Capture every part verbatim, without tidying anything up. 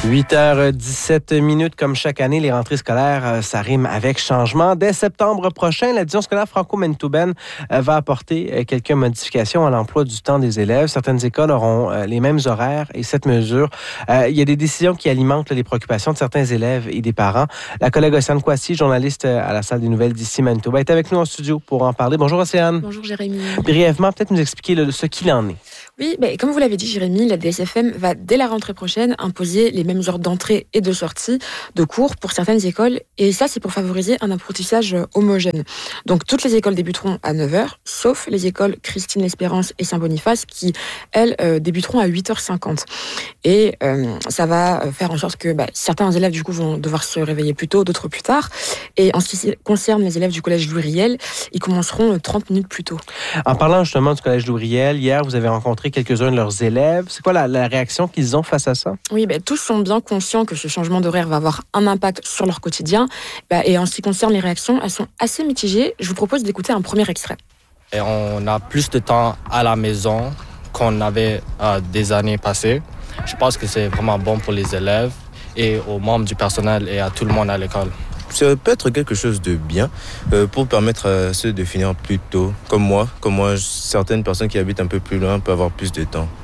huit heures dix-sept minutes, comme chaque année, les rentrées scolaires, ça rime avec changement. Dès septembre prochain, la division scolaire franco-manitobaine va apporter quelques modifications à l'emploi du temps des élèves. Certaines écoles auront les mêmes horaires et cette mesure, il y a des décisions qui alimentent les préoccupations de certains élèves et des parents. La collègue Océane Kouassi, journaliste à la salle des nouvelles d'ici Manitoba, est avec nous en studio pour en parler. Bonjour Océane. Bonjour Jérémy. Brièvement, peut-être nous expliquer le, ce qu'il en est. Oui, ben, comme vous l'avez dit Jérémy, la D S F M va dès la rentrée prochaine imposer les mêmes heures d'entrée et de sortie de cours pour certaines écoles. Et ça, c'est pour favoriser un apprentissage homogène. Donc, toutes les écoles débuteront à neuf heures, sauf les écoles Christine-l'Espérance et Saint-Boniface qui, elles, euh, débuteront à huit heures cinquante. Et euh, ça va faire en sorte que bah, certains élèves, du coup, vont devoir se réveiller plus tôt, d'autres plus tard. Et en ce qui concerne les élèves du collège Louis Riel, ils commenceront trente minutes plus tôt. En parlant justement du collège Louis Riel, hier, vous avez rencontré quelques-uns de leurs élèves. C'est quoi la, la réaction qu'ils ont face à ça? Oui, ben, tous sont bien conscients que ce changement d'horaire va avoir un impact sur leur quotidien. Ben, et en ce qui concerne les réactions, elles sont assez mitigées. Je vous propose d'écouter un premier extrait. Et on a plus de temps à la maison qu'on avait euh, des années passées. Je pense que c'est vraiment bon pour les élèves et aux membres du personnel et à tout le monde à l'école. Ça peut être quelque chose de bien euh, pour permettre à ceux de finir plus tôt. Comme moi, comme moi, certaines personnes qui habitent un peu plus loin peuvent avoir plus de temps.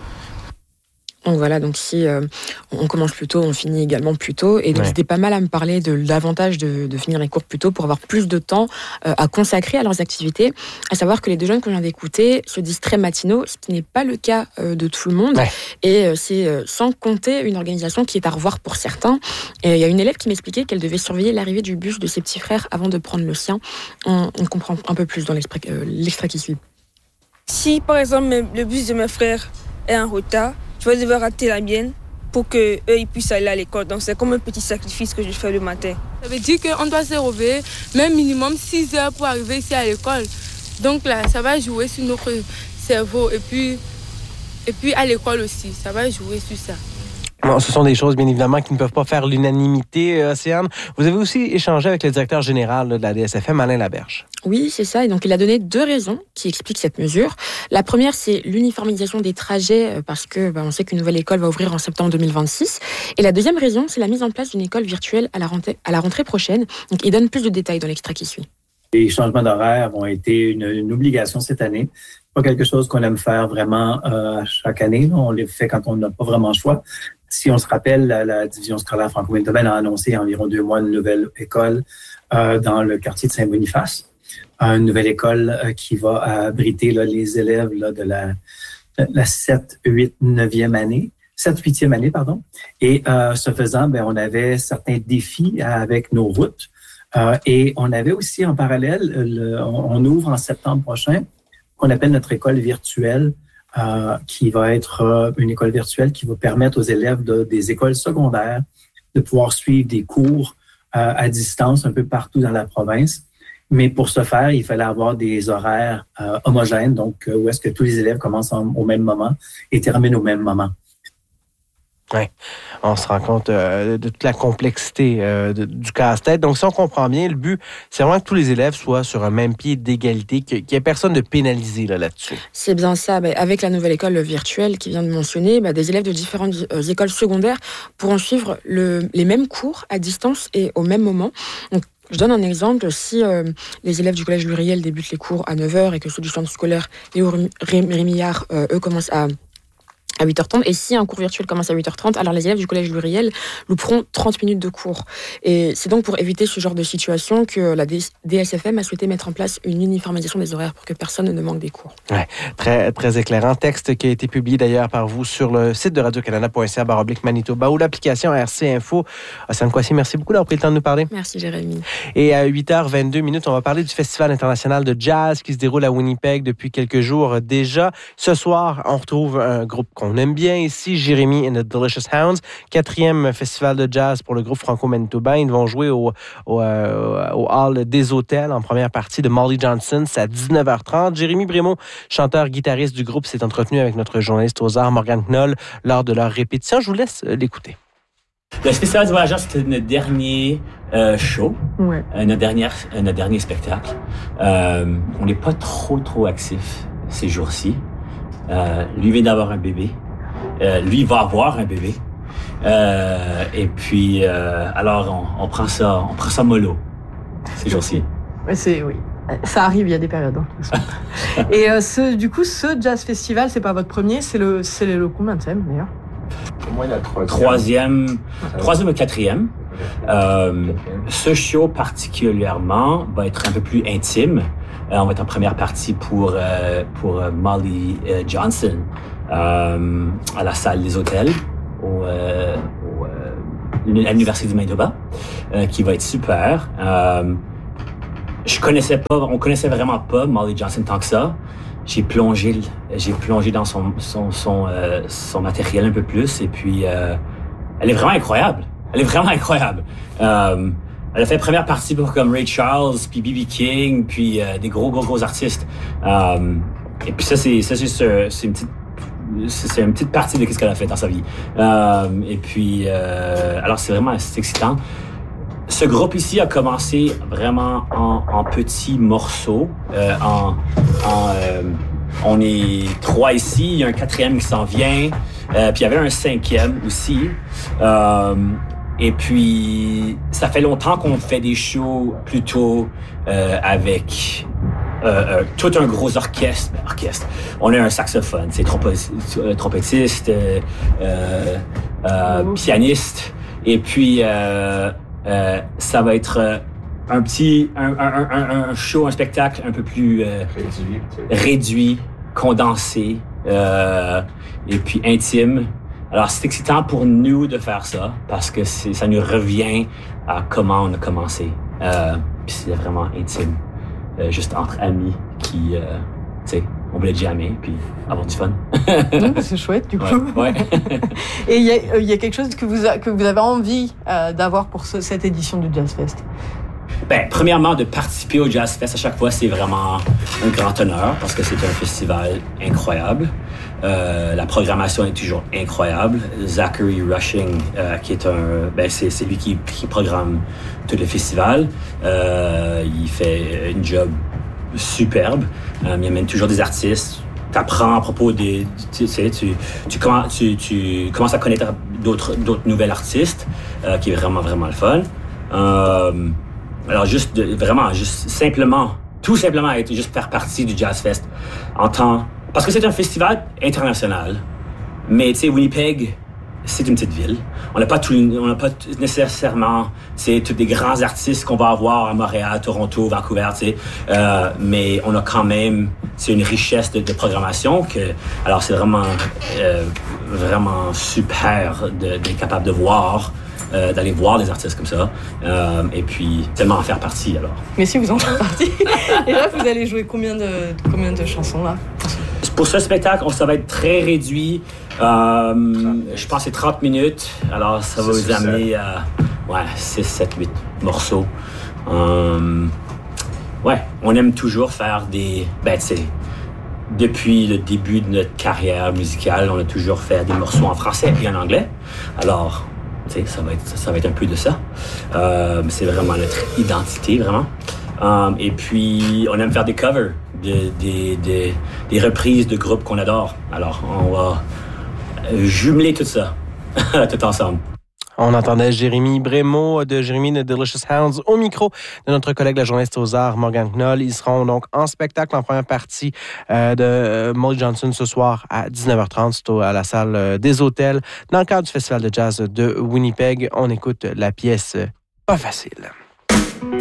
Donc voilà, donc si euh, on commence plus tôt, on finit également plus tôt. Et donc ouais. C'était pas mal à me parler de l'avantage de, de finir les cours plus tôt pour avoir plus de temps euh, à consacrer à leurs activités. À savoir que les deux jeunes qu'on vient d'écouter se disent très matinaux, ce qui n'est pas le cas euh, de tout le monde. Ouais. Et euh, c'est euh, sans compter une organisation qui est à revoir pour certains. Et il y a une élève qui m'expliquait qu'elle devait surveiller l'arrivée du bus de ses petits frères avant de prendre le sien. On, on comprend un peu plus dans l'extrait, euh, l'extrait qui suit. Si par exemple le bus de mes frères est en retard, je vais devoir rater la mienne pour qu'eux ils puissent aller à l'école. Donc c'est comme un petit sacrifice que je fais le matin. Ça veut dire qu'on doit se réveiller même minimum six heures pour arriver ici à l'école. Donc là, ça va jouer sur notre cerveau et puis, et puis à l'école aussi, ça va jouer sur ça. Bon, ce sont des choses, bien évidemment, qui ne peuvent pas faire l'unanimité, Océane. Vous avez aussi échangé avec le directeur général de la D S F M, Alain Laberge. Oui, c'est ça. Et donc, il a donné deux raisons qui expliquent cette mesure. La première, c'est l'uniformisation des trajets, parce que bah, on sait qu'une nouvelle école va ouvrir en septembre deux mille vingt-six. Et la deuxième raison, c'est la mise en place d'une école virtuelle à la rentrée, à la rentrée prochaine. Donc, il donne plus de détails dans l'extrait qui suit. Les changements d'horaire ont été une, une obligation cette année. Pas quelque chose qu'on aime faire vraiment euh, chaque année. On les fait quand on n'a pas vraiment le choix. Si on se rappelle, la, la division scolaire franco-manitobaine a annoncé il y a environ deux mois une nouvelle école euh, dans le quartier de Saint-Boniface. Une nouvelle école euh, qui va abriter là, les élèves là, de la, la sept, huit, neuvième année. sept, huitième année, pardon. Et euh, ce faisant, ben, on avait certains défis avec nos routes. Euh, et on avait aussi en parallèle, le, on, on ouvre en septembre prochain, qu'on appelle notre école virtuelle, Euh, qui va être euh, une école virtuelle qui va permettre aux élèves de, des écoles secondaires de pouvoir suivre des cours euh, à distance un peu partout dans la province. Mais pour ce faire, il fallait avoir des horaires euh, homogènes, donc euh, où est-ce que tous les élèves commencent en, au même moment et terminent au même moment. Oui, on se rend compte euh, de toute la complexité euh, de, du casse-tête. Donc, si on comprend bien, le but, c'est vraiment que tous les élèves soient sur un même pied d'égalité, qu'il n'y ait personne de pénalisé là, là-dessus. C'est bien ça. Ben, avec la nouvelle école virtuelle qui vient de mentionner, ben, des élèves de différentes euh, écoles secondaires pourront suivre le, les mêmes cours à distance et au même moment. Donc, je donne un exemple. Si euh, les élèves du collège Louis Riel débutent les cours à neuf heures et que ceux du centre scolaire Léo Rémillard, euh, eux, commencent à à huit heures trente, et si un cours virtuel commence à huit heures trente, alors les élèves du collège Louis Riel louperont trente minutes de cours. Et c'est donc pour éviter ce genre de situation que la D S F M a souhaité mettre en place une uniformisation des horaires pour que personne ne manque des cours. Ouais, très, très éclairant. Texte qui a été publié d'ailleurs par vous sur le site de radio-canada point c a baroblique Manitoba ou l'application R C Info. Océane Kouassi, merci beaucoup d'avoir pris le temps de nous parler. Merci Jérémy. Et à huit heures vingt-deux minutes, on va parler du Festival international de jazz qui se déroule à Winnipeg depuis quelques jours déjà. Ce soir, on retrouve un groupe qu'on On aime bien ici, Jérémy and the Delicious Hounds, quatrième festival de jazz pour le groupe franco-manitobain. Ils vont jouer au, au, euh, au Hall des Hôtels en première partie de Molly Johnson. C'est à dix-neuf heures trente. Jérémy Brémond, chanteur-guitariste du groupe, s'est entretenu avec notre journaliste aux arts, Morgane Knoll, lors de leur répétition. Je vous laisse l'écouter. Le Festival du Voyageur, c'était notre dernier euh, show, ouais. euh, notre, dernière, euh, notre dernier spectacle. Euh, on n'est pas trop, trop actifs ces jours-ci. Euh, lui vient d'avoir un bébé. Euh, lui va avoir un bébé. Euh, et puis, euh, alors, on, on prend ça, on prend ça mollo ces jours-ci. Ouais, c'est, oui. Ça arrive, il y a des périodes. Hein, et euh, ce, du coup, ce jazz festival, c'est pas votre premier, c'est le, c'est le combien de thème d'ailleurs? Pour moi, il y a le troisième. Troisième, troisième ou quatrième. Euh, ce show particulièrement va être un peu plus intime. Euh, on va être en première partie pour euh, pour euh, Molly euh, Johnson euh, à la salle des hôtels au, euh, au euh, à l'université du Manitoba, euh, qui va être super. Euh, je connaissais pas, on connaissait vraiment pas Molly Johnson tant que ça. J'ai plongé, j'ai plongé dans son son son, euh, son matériel un peu plus et puis euh, elle est vraiment incroyable. Elle est vraiment incroyable. Euh, elle a fait première partie pour comme Ray Charles, puis B B King, puis euh, des gros gros gros artistes. Euh, et puis ça c'est ça c'est c'est une petite c'est une petite partie de ce qu'elle a fait dans sa vie. Euh, et puis euh, alors c'est vraiment c'est excitant. Ce groupe ici a commencé vraiment en, en petits morceaux. Euh, en, en, euh, on est trois ici, il y a un quatrième qui s'en vient, euh, puis il y avait un cinquième aussi. Euh, et puis, ça fait longtemps qu'on fait des shows plutôt euh, avec euh, euh, tout un gros orchestre. Ben, orchestre. On a un saxophone, c'est trompe- trompettiste, euh, euh, euh, pianiste, et puis... Euh, Euh, ça va être euh, un petit, un, un, un, un show, un spectacle un peu plus euh, réduit, réduit, condensé, euh, et puis intime. Alors c'est excitant pour nous de faire ça parce que c'est, ça nous revient à comment on a commencé. Euh, puis c'est vraiment intime, euh, juste entre amis qui, euh, tu sais, on voulait jammer puis avoir du fun. C'est chouette, du coup. Ouais. ouais. Et il y, euh, y a quelque chose que vous, a, que vous avez envie euh, d'avoir pour ce, cette édition du Jazz Fest? Ben, premièrement, de participer au Jazz Fest à chaque fois, c'est vraiment un grand honneur parce que c'est un festival incroyable. Euh, la programmation est toujours incroyable. Zachary Rushing, euh, qui est un, ben c'est, c'est lui qui, qui programme tout le festival. Euh, il fait une job superbe. Euh, il amène toujours des artistes. T'apprends à propos des, tu sais, tu, tu, commences, tu, tu commences à connaître d'autres, d'autres nouvelles artistes, euh, qui est vraiment, vraiment le fun. Euh, alors, juste, de, vraiment, juste simplement, tout simplement, être juste faire partie du Jazz Fest en temps, parce que c'est un festival international, mais, tu sais, Winnipeg, c'est une petite ville. On n'a pas tout, on n'a pas nécessairement, c'est tous des grands artistes qu'on va avoir à Montréal, Toronto, Vancouver, tu sais. Euh, mais on a quand même, c'est une richesse de, de programmation que, alors c'est vraiment, euh, vraiment super de, d'être capable de voir, euh, d'aller voir des artistes comme ça, euh, et puis tellement en faire partie alors. Mais si vous en faites partie, et là vous allez jouer combien de combien de chansons là? Pour ce spectacle, ça va être très réduit. Euh, je pense que c'est trente minutes. Alors, ça va vous amener à ouais, six, sept, huit morceaux. Euh, ouais, on aime toujours faire des... Ben, tu sais, depuis le début de notre carrière musicale, on a toujours fait des morceaux en français et en anglais. Alors, tu sais, ça va être, ça va être un peu de ça. Euh, c'est vraiment notre identité, vraiment. Um, et puis, on aime faire des covers, des, des, des, des reprises de groupes qu'on adore. Alors, on va jumeler tout ça, tout ensemble. On entendait Jérémy Brémaud de Jérémy and the Delicious Hounds au micro de notre collègue la journaliste aux arts, Morgan Knoll. Ils seront donc en spectacle en première partie euh, de euh, Molly Johnson ce soir à dix-neuf heures trente. C'est à la salle euh, des hôtels dans le cadre du Festival de jazz de Winnipeg. On écoute la pièce Pas facile.